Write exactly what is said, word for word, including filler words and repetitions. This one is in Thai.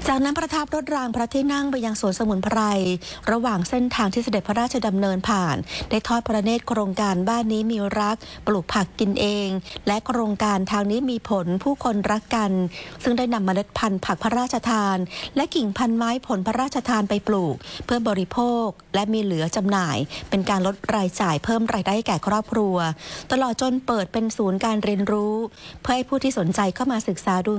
จากนั้นประทับรถรางพระที่นั่งไปยังสวนสมุนไพรระหว่างเส้นทางที่เสด็จพระราชดำเนินผ่านได้ทอดพระเนตรโครงการบ้านนี้มีรักปลูกผักกินเองและโครงการทางนี้มีผลผู้คนรักกันซึ่งได้นำเมล็ดพันธุ์ผักพระราชทานและกิ่งพันไม้ผลพระราชทานไปปลูกเพื่อบริโภคและมีเหลือจำหน่ายเป็นการลดรายจ่ายเพิ่มรายได้แก่ครอบครัวตลอดจนเปิดเป็นศูนย์การเรียนรู้เพื่อให้ผู้ที่สนใจเข้ามาศึกษาดู